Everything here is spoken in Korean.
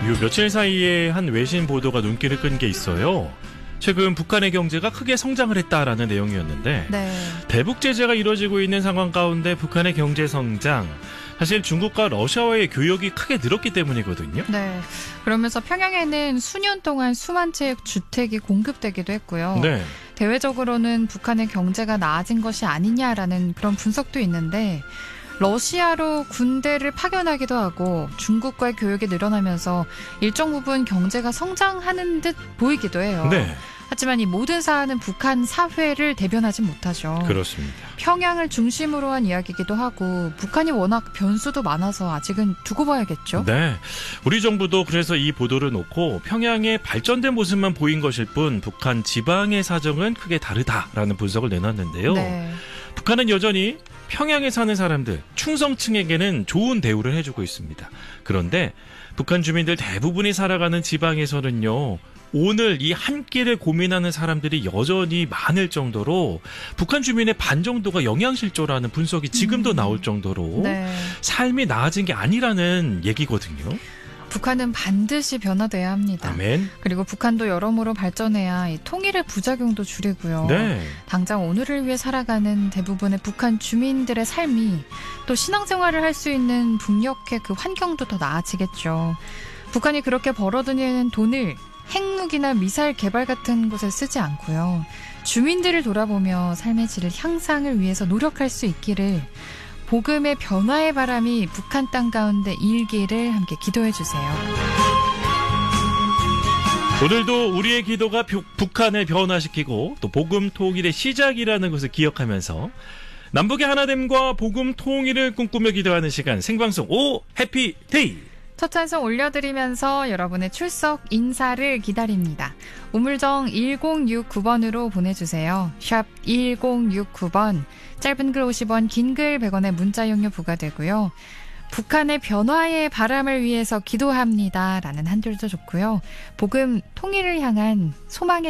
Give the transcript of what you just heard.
요 며칠 사이에 한 외신 보도가 눈길을 끈 게 있어요. 최근 북한의 경제가 크게 성장을 했다라는 내용이었는데 대북 제재가 이뤄지고 있는 상황 가운데 북한의 경제 성장, 사실 중국과 러시아와의 교역이 크게 늘었기 때문이거든요. 네. 그러면서 평양에는 수년 동안 수만 채의 주택이 공급되기도 했고요. 네. 대외적으로는 북한의 경제가 나아진 것이 아니냐라는 그런 분석도 있는데 러시아로 군대를 파견하기도 하고 중국과의 교역이 늘어나면서 일정 부분 경제가 성장하는 듯 보이기도 해요. 네. 하지만 이 모든 사안은 북한 사회를 대변하지 못하죠. 그렇습니다. 평양을 중심으로 한 이야기이기도 하고 북한이 워낙 변수도 많아서 아직은 두고 봐야겠죠. 네, 우리 정부도 그래서 이 보도를 놓고 평양의 발전된 모습만 보인 것일 뿐 북한 지방의 사정은 크게 다르다라는 분석을 내놨는데요. 네. 북한은 여전히 평양에 사는 사람들, 충성층에게는 좋은 대우를 해주고 있습니다. 그런데 북한 주민들 대부분이 살아가는 지방에서는요, 오늘 이 한 끼를 고민하는 사람들이 여전히 많을 정도로 북한 주민의 반 정도가 영양실조라는 분석이 지금도 나올 정도로 삶이 나아진 게 아니라는 얘기거든요. 북한은 반드시 변화돼야 합니다. 아멘. 그리고 북한도 여러모로 발전해야 이 통일의 부작용도 줄이고요. 네. 당장 오늘을 위해 살아가는 대부분의 북한 주민들의 삶이 또 신앙생활을 할 수 있는 북녘의 그 환경도 더 나아지겠죠. 북한이 그렇게 벌어들이는 돈을 핵무기나 미사일 개발 같은 곳에 쓰지 않고요. 주민들을 돌아보며 삶의 질을 향상을 위해서 노력할 수 있기를, 복음의 변화의 바람이 북한 땅 가운데 일기를 함께 기도해 주세요. 오늘도 우리의 기도가 북한을 변화시키고 또 복음 통일의 시작이라는 것을 기억하면서 남북의 하나됨과 복음 통일을 꿈꾸며 기도하는 시간, 생방송 오 해피데이! 첫 찬송 올려드리면서 여러분의 출석 인사를 기다립니다. 우물정 1069번으로 보내주세요. 샵 1069번. 짧은 글 50원, 긴 글 100원의 문자 용료 부과되고요. 북한의 변화의 바람을 위해서 기도합니다 라는 한 줄도 좋고요. 복음 통일을 향한 소망의